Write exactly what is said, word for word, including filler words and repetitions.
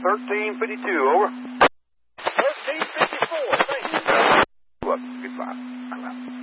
thirteen fifty-two, over. thirteen fifty-four, thank you. Well, goodbye.